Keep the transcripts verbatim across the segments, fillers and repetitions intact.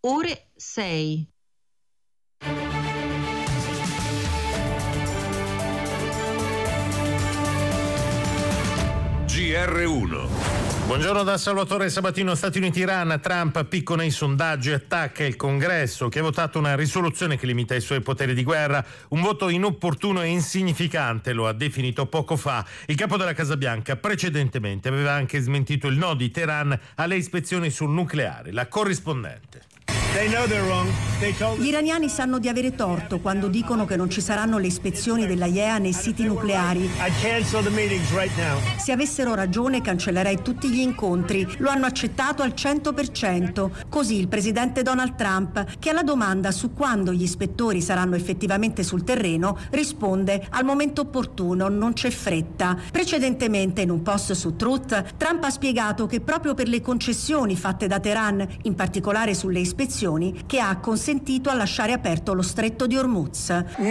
ore sei. G R uno. Buongiorno da Salvatore Sabatino. Stati Uniti-Iran. Trump picco nei sondaggi e attacca il Congresso, che ha votato una risoluzione che limita i suoi poteri di guerra. Un voto inopportuno e insignificante, lo ha definito poco fa. Il capo della Casa Bianca precedentemente aveva anche smentito il no di Teheran alle ispezioni sul nucleare. La corrispondente. Gli iraniani sanno di avere torto quando dicono che non ci saranno le ispezioni dell'A I E A nei siti nucleari. Se avessero ragione cancellerei tutti gli incontri. Lo hanno accettato al cento per cento. Così il presidente Donald Trump, che alla domanda su quando gli ispettori saranno effettivamente sul terreno, risponde: al momento opportuno, non c'è fretta. Precedentemente, in un post su Truth, Trump ha spiegato che proprio per le concessioni fatte da Teheran, in particolare sulle ispezioni, che ha consentito a lasciare aperto lo stretto di Hormuz.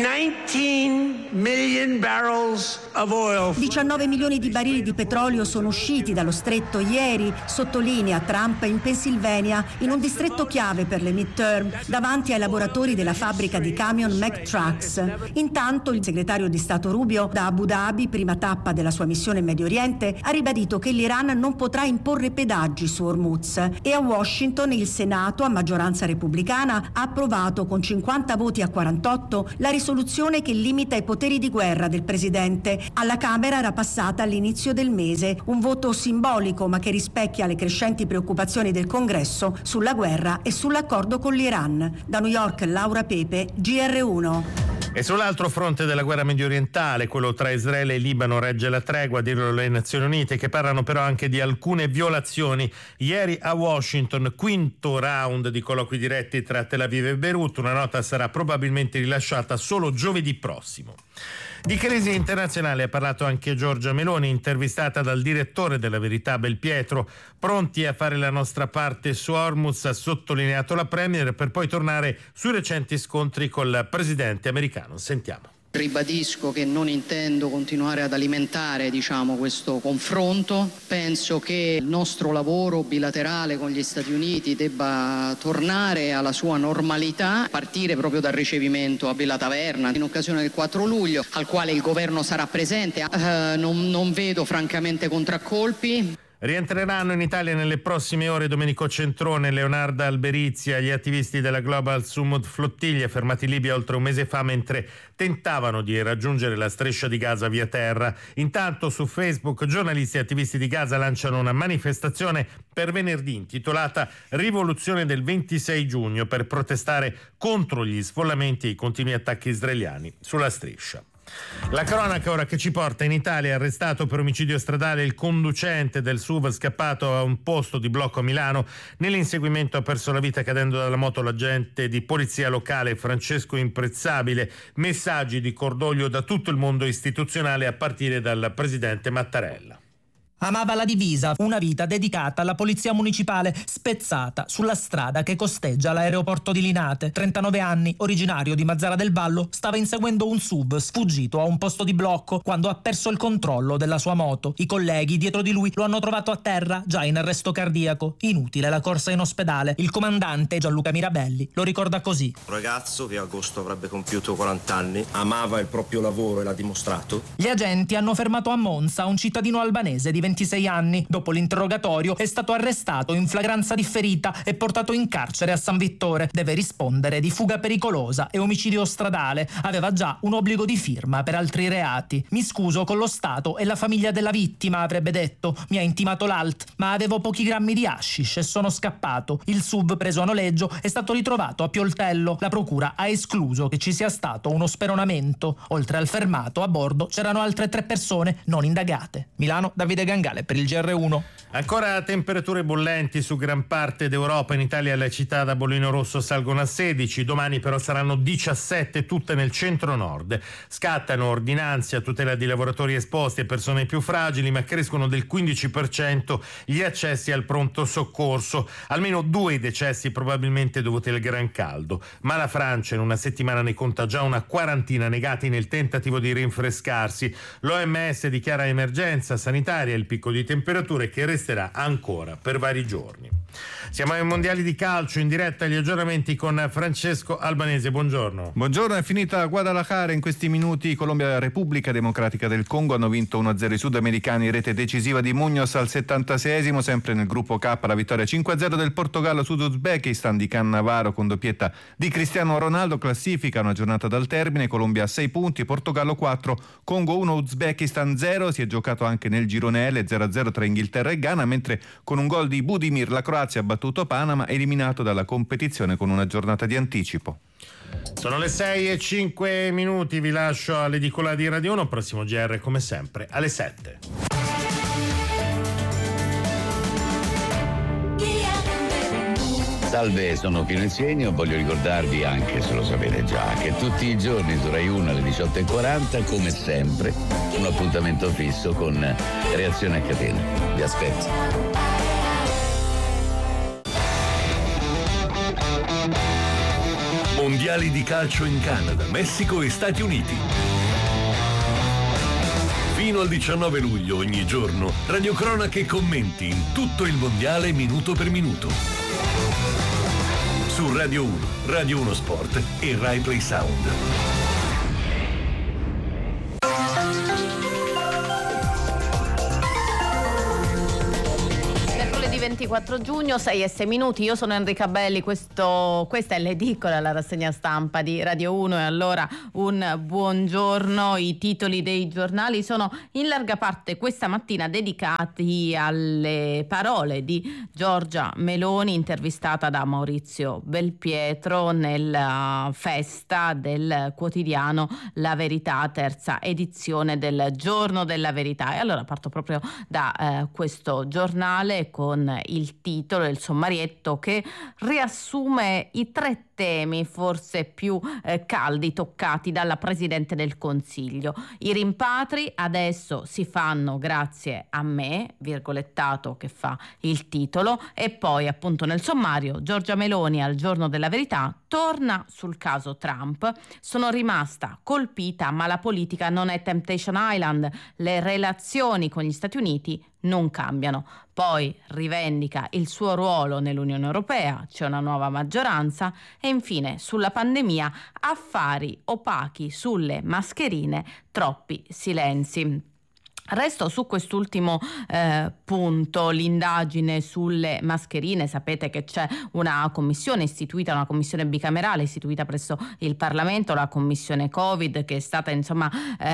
diciannove milioni di barili di petrolio sono usciti dallo stretto ieri, sottolinea Trump, in Pennsylvania, in un distretto chiave per le midterm, davanti ai lavoratori della fabbrica di camion Mack Trucks. Intanto il segretario di Stato Rubio, da Abu Dhabi, prima tappa della sua missione in Medio Oriente, ha ribadito che l'Iran non potrà imporre pedaggi su Hormuz, e a Washington il Senato, a maggioranza repubblicana, ha approvato con cinquanta voti a quarantotto la risoluzione che limita i poteri di guerra del presidente. Alla Camera era passata all'inizio del mese, un voto simbolico ma che rispecchia le crescenti preoccupazioni del Congresso sulla guerra e sull'accordo con l'Iran. Da New York, Laura Pepe, G R uno. E sull'altro fronte della guerra mediorientale, quello tra Israele e Libano, regge la tregua, a dirlo le Nazioni Unite, che parlano però anche di alcune violazioni. Ieri a Washington, quinto round di colloqui diretti tra Tel Aviv e Beirut. Una nota sarà probabilmente rilasciata solo giovedì prossimo. Di crisi internazionale ha parlato anche Giorgia Meloni, intervistata dal direttore della Verità Belpietro. Pronti a fare la nostra parte su Hormuz, ha sottolineato la Premier, per poi tornare sui recenti scontri col presidente americano. Sentiamo. Ribadisco che non intendo continuare ad alimentare, diciamo, questo confronto. Penso che il nostro lavoro bilaterale con gli Stati Uniti debba tornare alla sua normalità, partire proprio dal ricevimento a Villa Taverna in occasione del quattro luglio, al quale il governo sarà presente. Uh, non, non vedo francamente contraccolpi. Rientreranno in Italia nelle prossime ore Domenico Centrone, Leonarda Alberizia, gli attivisti della Global Sumud Flottiglia, fermati in Libia oltre un mese fa mentre tentavano di raggiungere la striscia di Gaza via terra. Intanto su Facebook giornalisti e attivisti di Gaza lanciano una manifestazione per venerdì intitolata Rivoluzione del ventisei giugno, per protestare contro gli sfollamenti e i continui attacchi israeliani sulla striscia. La cronaca ora che ci porta in Italia. Arrestato per omicidio stradale il conducente del S U V scappato a un posto di blocco a Milano. Nell'inseguimento ha perso la vita cadendo dalla moto l'agente di polizia locale Francesco Imprezzabile. Messaggi di cordoglio da tutto il mondo istituzionale, a partire dal presidente Mattarella. Amava la divisa, una vita dedicata alla polizia municipale, spezzata sulla strada che costeggia l'aeroporto di Linate. trentanove anni, originario di Mazzara del Vallo, stava inseguendo un S U V sfuggito a un posto di blocco quando ha perso il controllo della sua moto. I colleghi dietro di lui lo hanno trovato a terra, già in arresto cardiaco. Inutile la corsa in ospedale. Il comandante Gianluca Mirabelli lo ricorda così. Un ragazzo che a agosto avrebbe compiuto quaranta anni, amava il proprio lavoro e l'ha dimostrato. Gli agenti hanno fermato a Monza un cittadino albanese di ventisei anni. Dopo l'interrogatorio è stato arrestato in flagranza differita e portato in carcere a San Vittore. Deve rispondere di fuga pericolosa e omicidio stradale. Aveva già un obbligo di firma per altri reati. Mi scuso con lo Stato e la famiglia della vittima, avrebbe detto. Mi ha intimato l'A L T, ma avevo pochi grammi di hashish e sono scappato. Il S U V preso a noleggio è stato ritrovato a Pioltello. La procura ha escluso che ci sia stato uno speronamento. Oltre al fermato, a bordo c'erano altre tre persone non indagate. Milano, Davide Gangale per il G R uno. Ancora temperature bollenti su gran parte d'Europa. In Italia le città da bollino rosso salgono a sedici, domani però saranno diciassette, tutte nel centro-nord. Scattano ordinanze a tutela di lavoratori esposti e persone più fragili, ma crescono del quindici per cento gli accessi al pronto soccorso. Almeno due i decessi probabilmente dovuti al gran caldo. Ma la Francia in una settimana ne conta già una quarantina negati nel tentativo di rinfrescarsi. L'O M S dichiara emergenza sanitaria. il picco di temperature che resterà ancora per vari giorni. Siamo ai mondiali di calcio, in diretta agli aggiornamenti con Francesco Albanese. Buongiorno. Buongiorno, è finita Guadalajara. In questi minuti Colombia e Repubblica Democratica del Congo hanno vinto uno a zero i sudamericani, rete decisiva di Muñoz al settantaseiesimo. Sempre nel gruppo K la vittoria cinque a zero del Portogallo sull'Uzbekistan di Cannavaro con doppietta di Cristiano Ronaldo. Classifica una giornata dal termine, Colombia a sei punti, Portogallo quattro, Congo uno, Uzbekistan zero. Si è giocato anche nel girone L, zero a zero tra Inghilterra e Ghana, mentre con un gol di Budimir la Croazia ha battuto Panama, eliminato dalla competizione con una giornata di anticipo. Sono le sei e cinque minuti, vi lascio all'edicola di Radio uno, prossimo G R come sempre alle sette. Salve, sono Pino Insegno. Voglio ricordarvi, anche se lo sapete già, che tutti i giorni su Rai uno alle diciotto e quaranta, come sempre, un appuntamento fisso con Reazione a catena. Vi aspetto. Mondiali di calcio in Canada, Messico e Stati Uniti. Fino al diciannove luglio ogni giorno, radiocronache e commenti in tutto il mondiale minuto per minuto. Su Radio uno, Radio uno Sport e Rai Play Sound. ventiquattro giugno, sei e sei minuti. Io sono Enrica Belli, questo, questa è l'edicola, la rassegna stampa di Radio uno, e allora un buongiorno. I titoli dei giornali sono in larga parte questa mattina dedicati alle parole di Giorgia Meloni, intervistata da Maurizio Belpietro nella festa del quotidiano La Verità, terza edizione del Giorno della Verità. E allora parto proprio da eh, questo giornale con il titolo, il sommarietto che riassume i tre temi forse più eh, caldi toccati dalla Presidente del Consiglio. I rimpatri adesso si fanno grazie a me, virgolettato che fa il titolo, e poi appunto nel sommario Giorgia Meloni al Giorno della Verità torna sul caso Trump. Sono rimasta colpita, ma la politica non è Temptation Island, le relazioni con gli Stati Uniti non cambiano. Poi rivendica il suo ruolo nell'Unione Europea, c'è una nuova maggioranza, e infine sulla pandemia affari opachi sulle mascherine, troppi silenzi. Resto su quest'ultimo eh, punto, l'indagine sulle mascherine. Sapete che c'è una commissione istituita, una commissione bicamerale istituita presso il Parlamento, la commissione Covid, che è stata insomma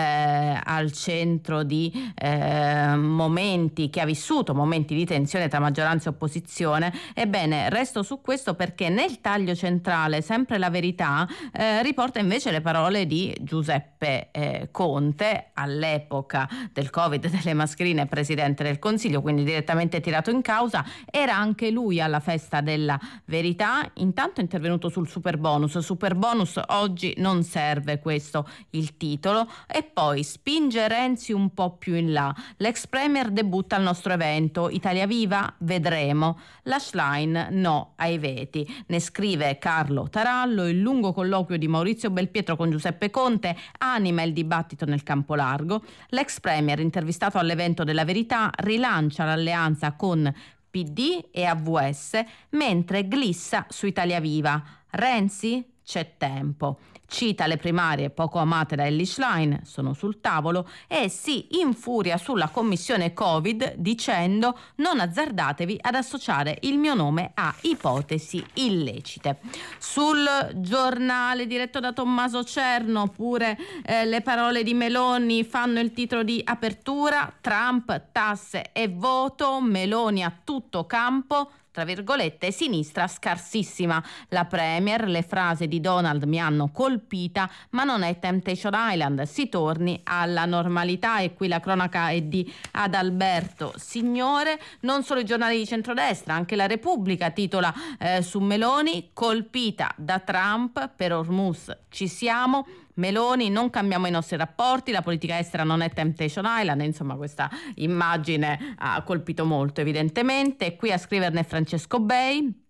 eh, al centro di eh, momenti, che ha vissuto momenti di tensione tra maggioranza e opposizione. Ebbene, resto su questo perché nel taglio centrale, sempre La Verità, eh, riporta invece le parole di Giuseppe eh, Conte, all'epoca del Covid, delle mascherine, Presidente del Consiglio, quindi direttamente tirato in causa. Era anche lui alla festa della Verità. Intanto è intervenuto sul super bonus. Super bonus oggi non serve, questo il titolo. E poi spinge Renzi un po' più in là. L'ex premier debutta al nostro evento. Italia Viva? Vedremo. La Schlein no ai veti. Ne scrive Carlo Tarallo. Il lungo colloquio di Maurizio Belpietro con Giuseppe Conte anima il dibattito nel campo largo. L'ex premier intervistato all'evento della Verità rilancia l'alleanza con P D e A V S, mentre glissa su Italia Viva. Renzi? C'è tempo. Cita le primarie poco amate da Elly Schlein, sono sul tavolo, e si infuria sulla commissione Covid dicendo: non azzardatevi ad associare il mio nome a ipotesi illecite. Sul giornale diretto da Tommaso Cerno pure eh, le parole di Meloni fanno il titolo di apertura: Trump, tasse e voto, Meloni a tutto campo, tra virgolette, sinistra scarsissima. La Premier: le frasi di Donald mi hanno colpita, ma non è Temptation Island, si torni alla normalità. E qui la cronaca è di Adalberto Signore. Non solo i giornali di centrodestra, anche La Repubblica titola eh, su Meloni: colpita da Trump, per Hormuz ci siamo. Meloni: non cambiamo i nostri rapporti, la politica estera non è Temptation Island. Insomma, questa immagine ha colpito molto evidentemente. Qui a scriverne Francesco Bei.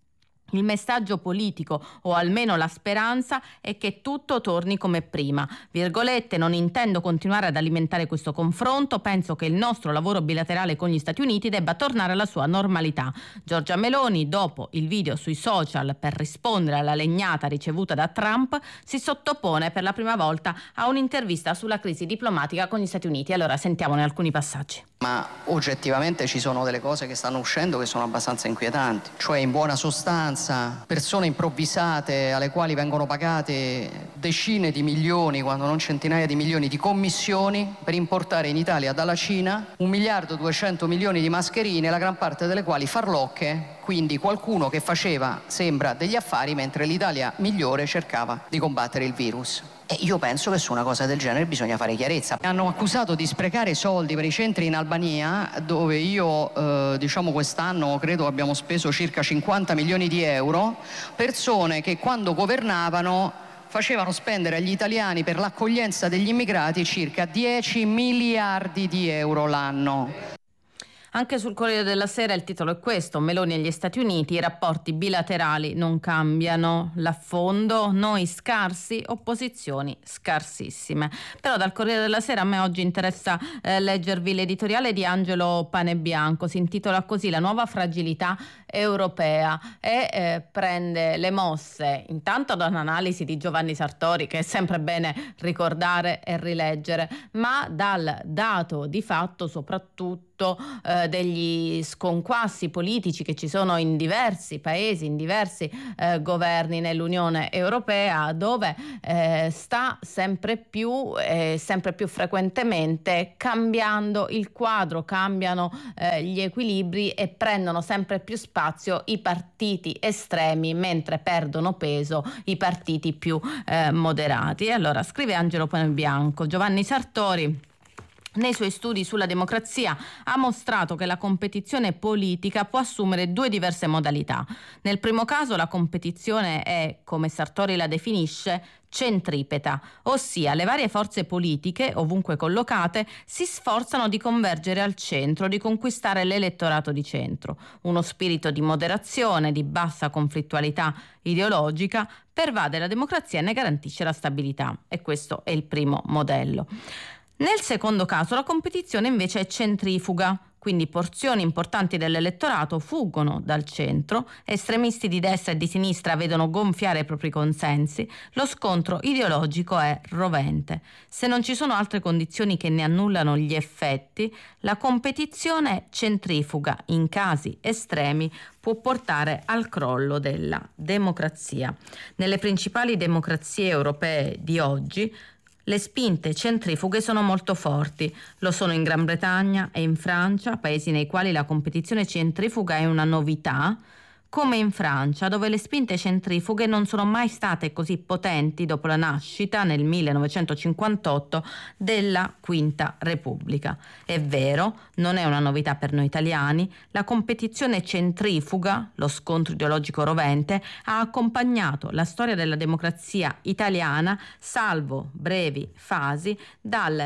Il messaggio politico, o almeno la speranza, è che tutto torni come prima. Virgolette, non intendo continuare ad alimentare questo confronto, penso che il nostro lavoro bilaterale con gli Stati Uniti debba tornare alla sua normalità. Giorgia Meloni, dopo il video sui social per rispondere alla legnata ricevuta da Trump, si sottopone per la prima volta a un'intervista sulla crisi diplomatica con gli Stati Uniti. Allora sentiamone alcuni passaggi. Ma oggettivamente ci sono delle cose che stanno uscendo che sono abbastanza inquietanti, cioè in buona sostanza persone improvvisate alle quali vengono pagate decine di milioni, quando non centinaia di milioni di commissioni per importare in Italia dalla Cina un miliardo duecento milioni di mascherine, la gran parte delle quali farlocche, quindi qualcuno che faceva, sembra, degli affari mentre l'Italia migliore cercava di combattere il virus. E io penso che su una cosa del genere bisogna fare chiarezza. Hanno accusato di sprecare soldi per i centri in Albania, dove io eh, diciamo quest'anno credo abbiamo speso circa cinquanta milioni di euro, persone che quando governavano facevano spendere agli italiani per l'accoglienza degli immigrati circa dieci miliardi di euro l'anno. Anche sul Corriere della Sera il titolo è questo: Meloni e gli Stati Uniti, i rapporti bilaterali non cambiano, l'affondo, noi scarsi, opposizioni scarsissime. Però dal Corriere della Sera a me oggi interessa eh, leggervi l'editoriale di Angelo Panebianco, si intitola così: La nuova fragilità europea, e eh, prende le mosse intanto da un'analisi di Giovanni Sartori, che è sempre bene ricordare e rileggere, ma dal dato di fatto soprattutto eh, degli sconquassi politici che ci sono in diversi paesi, in diversi eh, governi nell'Unione Europea, dove eh, sta sempre più e eh, sempre più frequentemente cambiando il quadro, cambiano eh, gli equilibri e prendono sempre più spazio i partiti estremi, mentre perdono peso i partiti più eh, moderati. E allora scrive Angelo Panebianco: Giovanni Sartori nei suoi studi sulla democrazia ha mostrato che la competizione politica può assumere due diverse modalità. Nel primo caso la competizione è, come Sartori la definisce, centripeta, ossia le varie forze politiche, ovunque collocate, si sforzano di convergere al centro, di conquistare l'elettorato di centro. Uno spirito di moderazione, di bassa conflittualità ideologica pervade la democrazia e ne garantisce la stabilità. E questo è il primo modello. Nel secondo caso la competizione invece è centrifuga, quindi porzioni importanti dell'elettorato fuggono dal centro, estremisti di destra e di sinistra vedono gonfiare i propri consensi, lo scontro ideologico è rovente. Se non ci sono altre condizioni che ne annullano gli effetti, la competizione centrifuga in casi estremi può portare al crollo della democrazia. Nelle principali democrazie europee di oggi le spinte centrifughe sono molto forti, lo sono in Gran Bretagna e in Francia, paesi nei quali la competizione centrifuga è una novità, come in Francia, dove le spinte centrifughe non sono mai state così potenti dopo la nascita nel millenovecentocinquantotto della Quinta Repubblica. È vero, non è una novità per noi italiani, la competizione centrifuga, lo scontro ideologico rovente, ha accompagnato la storia della democrazia italiana, salvo brevi fasi, dal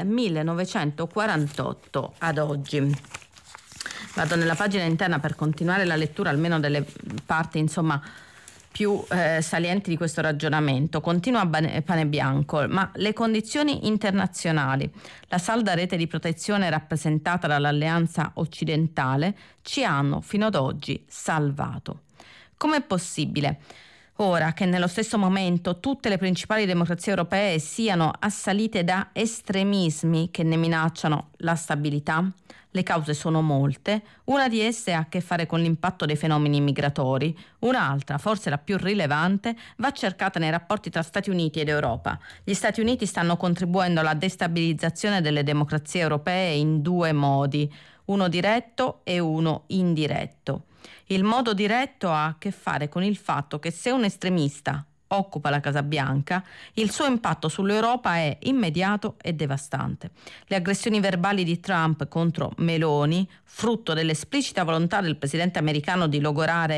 millenovecentoquarantotto ad oggi. Vado nella pagina interna per continuare la lettura almeno delle parti insomma più eh, salienti di questo ragionamento. Continua Panebianco: ma le condizioni internazionali, la salda rete di protezione rappresentata dall'alleanza occidentale ci hanno fino ad oggi salvato. Com'è possibile ora che nello stesso momento tutte le principali democrazie europee siano assalite da estremismi che ne minacciano la stabilità? Le cause sono molte, una di esse ha a che fare con l'impatto dei fenomeni migratori, un'altra, forse la più rilevante, va cercata nei rapporti tra Stati Uniti ed Europa. Gli Stati Uniti stanno contribuendo alla destabilizzazione delle democrazie europee in due modi, uno diretto e uno indiretto. Il modo diretto ha a che fare con il fatto che se un estremista occupa la Casa Bianca, il suo impatto sull'Europa è immediato e devastante. Le aggressioni verbali di Trump contro Meloni, frutto dell'esplicita volontà del presidente americano di logorare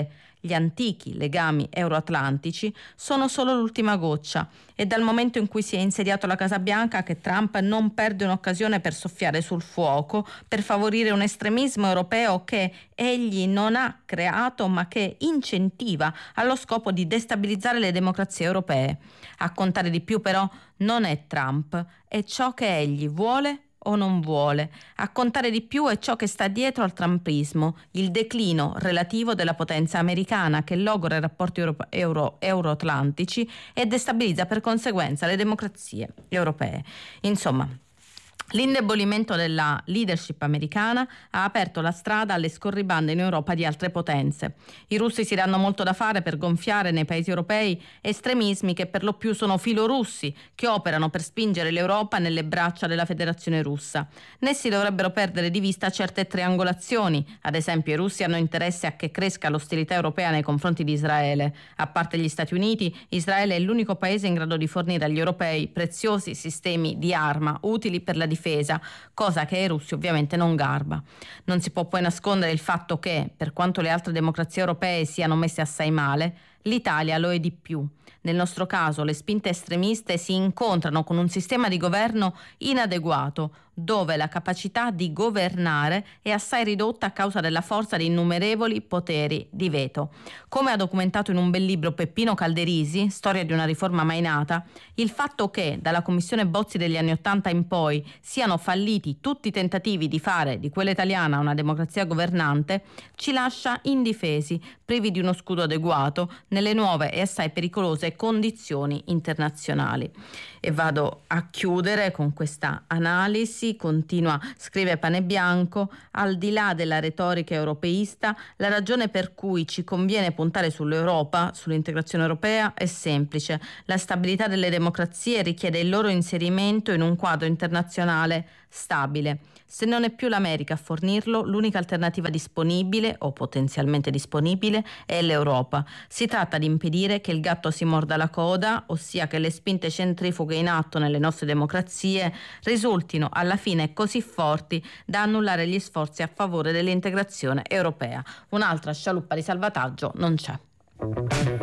Gli antichi legami euroatlantici sono solo l'ultima goccia. È dal momento in cui si è insediato alla Casa Bianca che Trump non perde un'occasione per soffiare sul fuoco, per favorire un estremismo europeo che egli non ha creato ma che incentiva allo scopo di destabilizzare le democrazie europee. A contare di più però non è Trump, è ciò che egli vuole o non vuole. A contare di più è ciò che sta dietro al trumpismo, il declino relativo della potenza americana che logora i rapporti euro, euro, euroatlantici e destabilizza per conseguenza le democrazie europee. Insomma, l'indebolimento della leadership americana ha aperto la strada alle scorribande in Europa di altre potenze. I russi si danno molto da fare per gonfiare nei paesi europei estremismi che per lo più sono filorussi, che operano per spingere l'Europa nelle braccia della Federazione Russa. Né si dovrebbero perdere di vista certe triangolazioni. Ad esempio, i russi hanno interesse a che cresca l'ostilità europea nei confronti di Israele. A parte gli Stati Uniti, Israele è l'unico paese in grado di fornire agli europei preziosi sistemi di arma utili per la difesa, cosa che ai russi ovviamente non garba. Non si può poi nascondere il fatto che, per quanto le altre democrazie europee siano messe assai male, l'Italia lo è di più. Nel nostro caso le spinte estremiste si incontrano con un sistema di governo inadeguato, dove la capacità di governare è assai ridotta a causa della forza di innumerevoli poteri di veto. Come ha documentato in un bel libro Peppino Calderisi, Storia di una riforma mai nata, il fatto che dalla Commissione Bozzi degli anni Ottanta in poi siano falliti tutti i tentativi di fare di quella italiana una democrazia governante ci lascia indifesi, privi di uno scudo adeguato nelle nuove e assai pericolose condizioni internazionali. E vado a chiudere con questa analisi. Continua, scrive Panebianco, al di là della retorica europeista, la ragione per cui ci conviene puntare sull'Europa, sull'integrazione europea, è semplice. La stabilità delle democrazie richiede il loro inserimento in un quadro internazionale stabile. Se non è più l'America a fornirlo, l'unica alternativa disponibile o potenzialmente disponibile è l'Europa. Si tratta di impedire che il gatto si morda la coda, ossia che le spinte centrifughe in atto nelle nostre democrazie risultino alla fine così forti da annullare gli sforzi a favore dell'integrazione europea. Un'altra scialuppa di salvataggio non c'è.